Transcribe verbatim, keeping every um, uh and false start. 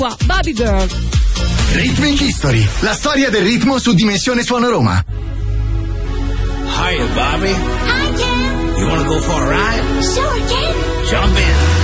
Qua, Baby Girl. Rhythmic History, la storia del ritmo su Dimensione Suono Roma. Hiya, Bobby. Hi, Ken. You wanna go for a ride? Sure, Ken. Jump in.